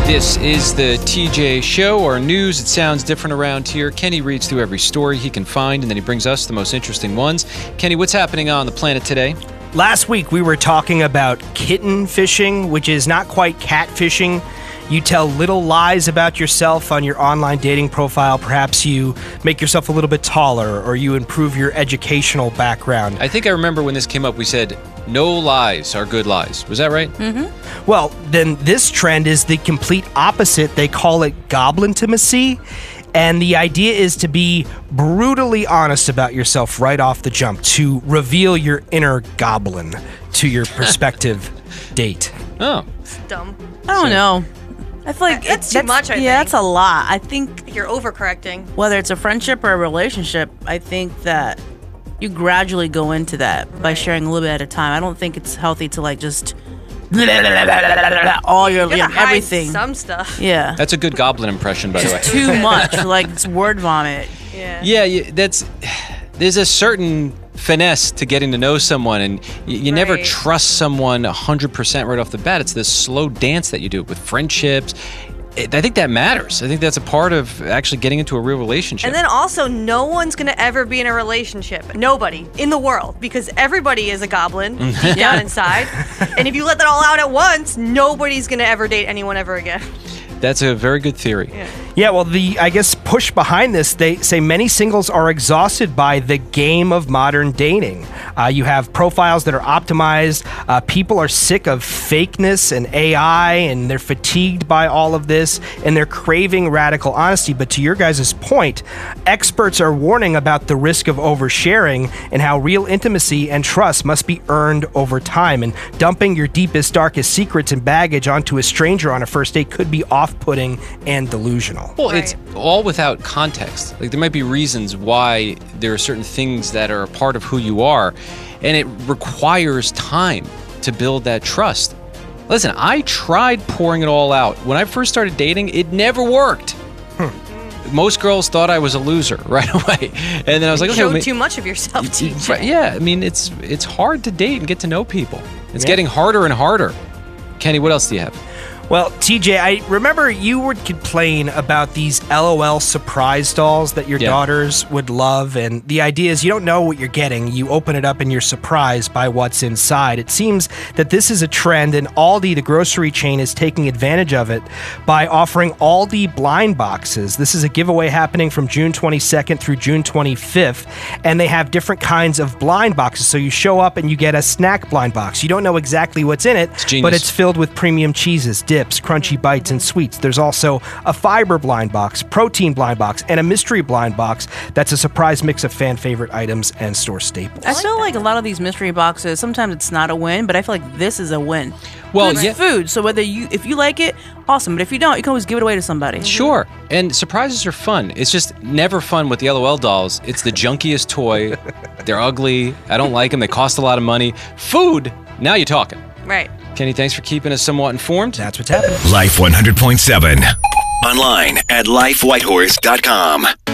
This is the TJ Show, our news. It sounds different around here. Kenny reads through every story he can find, and then he brings us the most interesting ones. Kenny, what's happening on the planet today? Last week, we were talking about kitten fishing, which is not quite catfishing. You tell little lies about yourself on your online dating profile. Perhaps you make yourself a little bit taller, or you improve your educational background. I think I remember when this came up, we said, no lies are good lies. Was that right? Mm-hmm. Well, then this trend is the complete opposite. They call it goblin-timacy. And the idea is to be brutally honest about yourself right off the jump, to reveal your inner goblin to your prospective date. Oh. It's dumb. I don't know. I feel like that's too much, I think. Yeah, that's a lot. I think You're overcorrecting. whether it's a friendship or a relationship, I think that you gradually go into that by sharing a little bit at a time. I don't think it's healthy to like just all your You gotta hide everything. some stuff. Yeah. That's a good goblin impression, by the way. Too much. Like it's word vomit. Yeah. Yeah, there's a certain finesse to getting to know someone, and you never Right. trust someone 100% right off the bat. It's this slow dance that you do with friendships. I think that matters. I think that's a part of actually getting into a real relationship. And then also, no one's going to ever be in a relationship. Nobody in the world. Because everybody is a goblin deep down inside. And if you let that all out at once, nobody's going to ever date anyone ever again. That's a very good theory. Yeah, well, I guess push behind this, they say many singles are exhausted by the game of modern dating. You have profiles that are optimized. People are sick of fakeness and AI, and they're fatigued by all of this, and they're craving radical honesty. But to your guys' point, experts are warning about the risk of oversharing and how real intimacy and trust must be earned over time. And dumping your deepest, darkest secrets and baggage onto a stranger on a first date could be off-putting and delusional. Well, it's all without context. Like, there might be reasons why there are certain things that are a part of who you are, and it requires time to build that trust. Listen, I tried pouring it all out. When I first started dating, it never worked. Most girls thought I was a loser right away. And then I was like, You okay, showed too much of yourself, TJ. yeah, I mean, it's hard to date and get to know people. It's getting harder and harder. Kenny, what else do you have? Well, TJ, I remember you would complain about these LOL surprise dolls that your daughters would love, and the idea is you don't know what you're getting. You open it up and you're surprised by what's inside. It seems that this is a trend, and Aldi, the grocery chain, is taking advantage of it by offering Aldi blind boxes. This is a giveaway happening from June 22nd through June 25th, and they have different kinds of blind boxes. So you show up and you get a snack blind box. You don't know exactly what's in it, but it's filled with premium cheeses, dips, crunchy bites, and sweets. There's also a fiber blind box, protein blind box, and a mystery blind box that's a surprise mix of fan favorite items and store staples. I feel like a lot of these mystery boxes, sometimes it's not a win, but I feel like this is a win. Well, it's food, so if you like it, awesome. But if you don't, you can always give it away to somebody. Sure. And surprises are fun. It's just never fun with the LOL dolls. It's the junkiest toy. They're ugly. I don't like them. They cost a lot of money. Food, now you're talking. Right. Kenny, thanks for keeping us somewhat informed. That's what's happening. Life 100.7. Online at lifewhitehorse.com.